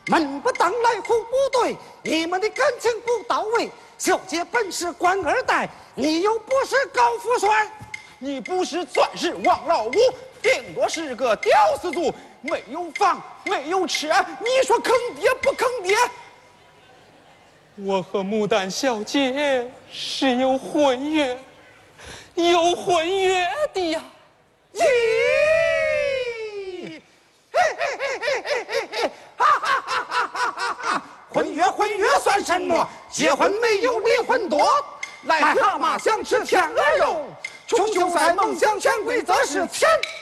门不当来虎不对，你们的感情不到位。小姐本是官二代，你又不是高富帅， 你不是钻石王老五，顶多是个屌丝族，没有房没有车，你说坑爹不坑爹？ 我和牡丹小姐是有婚约的呀。 咦，嘿嘿嘿嘿嘿嘿嘿，哈哈哈哈哈哈！婚约算什么？结婚没有离婚多。癞蛤蟆想吃天鹅肉，穷秀才梦想潜规则是钱。